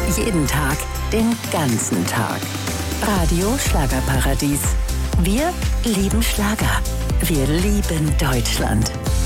Jeden Tag, den ganzen Tag. Radio Schlagerparadies. Wir lieben Schlager. Wir lieben Deutschland.